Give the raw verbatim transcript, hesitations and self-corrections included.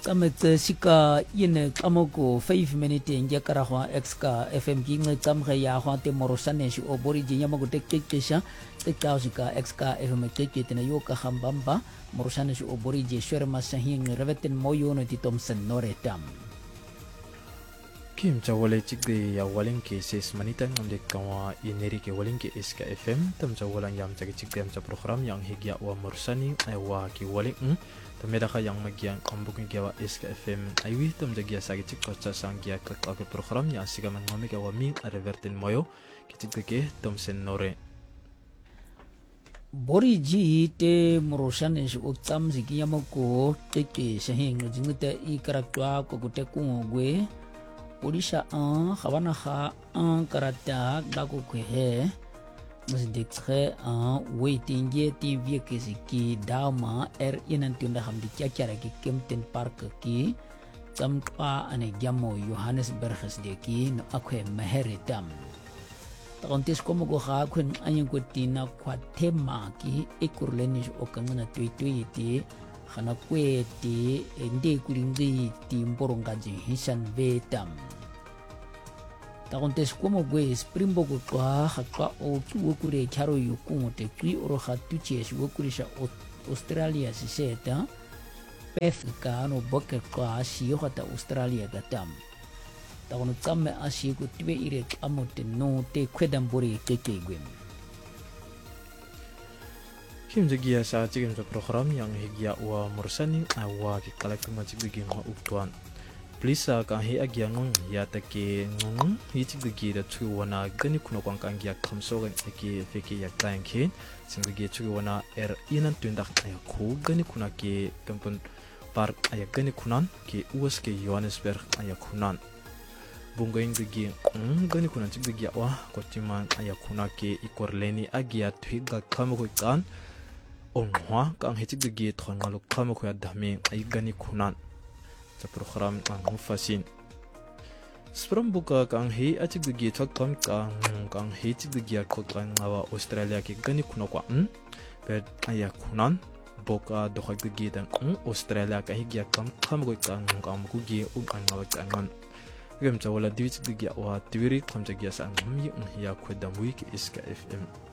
tsametse sika ine kamoko five minute nge karagwa exka fm ginge tsamge ya gwa te morosane shi obori jinya mo te kekesha te kausika exka fm kekete na yo ka hambamba morosane shi obori je shere masahin reveten moyo no ti Thompson Noretam Kim Chawale Chigde ya Walinke says Manita Namde Kawa Inerike Walinke Iska F M Tam Chawalan Yam Chagchigdam sa program yang higya wa Morsani ay wa ki Waling Tamedaka yang Magiang Kambukin Gawa Iska F M aywi tam jagya sagchik kocha sangya klak program ya asigaman ngomika wa min revertin moyo kichigdeke Thompson Nore Bori ji te Morosane shi uktam zikiyamako teke shahing jingute i karakwa ko gute kungwe Odisha un khawana kha un karata dako kwe mas dektre un waiting ye ti vie ki dama er inantunda hamdi kyakara ki kemten park ki tampa ane gyamo Johannesburg de ki no akwe maheritam takontes komo go kha khun anyang ko tina kwa tema ki ekurlenish okangana tuitui ti khana kwe ti ende kulingi ti mboronga ji hisan vetam takontes komo gwe springbok kwa hakwa o kiwokure charo yukungo te kwi oro khatuche shiwokurisha Australia siseta pef ka no boke kwa shi hota Australia gatam takono tsamme ashi ko tibe ire amote no te kwedambori keke gwe Kim jagia sa chigim sa program yang higya wa Morsani awa ki kalak macik bigi ma uktuan please ka hi agya ngong ya take ngong hi chig bigi da chu wana gani kuno kwang kang ya khamso ga ki feki ya tang ki sing bigi chu wana er inan tundak ya ku gani kuna ki kampun park ya gani kunan ki us ke Johannesburg ya kunan bungoing bigi ng gani kunan chig bigi wa kotiman ya kuna ki ikorleni agya twiga khamo ko kan Onwa kang hitik de gate khon ngalo khama khoya dame ay gani khunan sa program ang fasin Springboka kang hi achik de gate thak kang kang hitik de gate ko kang ngawa Australia ki gani khuno kwa n per aya khunan boka do khak de gate ang Australia ka hi gya kam kham ko kang kam ku gi um ang ngawa kangan gem chawala diwich de gya wa tiwiri tham jagya sa ngam yi ya khudam wi ki iska F M